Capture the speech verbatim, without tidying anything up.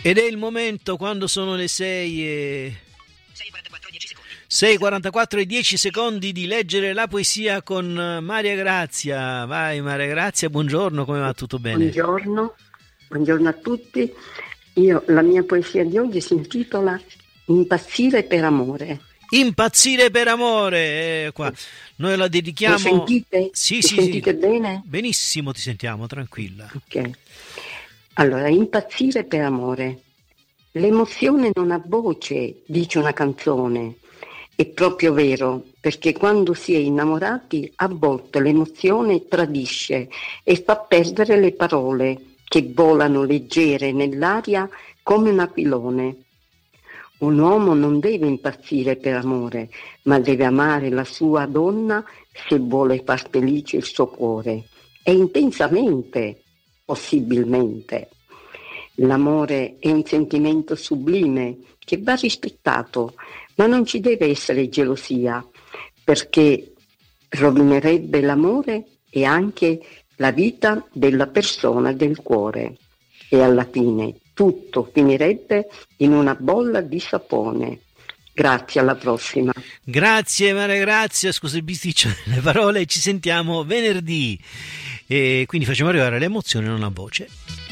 Ed è il momento, quando sono le sei e sei e quarantaquattro e dieci secondi, di leggere la poesia con Maria Grazia. Vai Maria Grazia, buongiorno, come va? Tutto bene? Buongiorno, buongiorno a tutti. Io, la mia poesia di oggi si intitola Impazzire per amore. Impazzire per amore, eh, qua. Noi la dedichiamo. Mi sentite? Sì, Mi sì, sentite sì. bene? Benissimo, ti sentiamo, tranquilla. Ok. Allora, impazzire per amore. L'emozione non ha voce, dice una canzone. È proprio vero, perché quando si è innamorati, a volte l'emozione tradisce e fa perdere le parole che volano leggere nell'aria come un aquilone. Un uomo non deve impazzire per amore, ma deve amare la sua donna se vuole far felice il suo cuore. E intensamente, possibilmente. L'amore è un sentimento sublime che va rispettato, ma non ci deve essere gelosia, perché rovinerebbe l'amore e anche la vita della persona del cuore. E alla fine tutto finirebbe in una bolla di sapone. Grazie, alla prossima. Grazie Maria Grazia, scusa il bisticcio delle parole, ci sentiamo venerdì e quindi facciamo arrivare le emozioni non a voce.